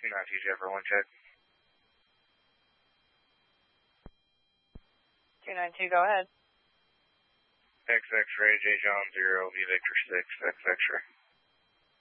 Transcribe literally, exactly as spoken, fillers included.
two nine two Jeff, one check. two nine two, go ahead. X X-ray, J John zero, V Victor six, X X-ray.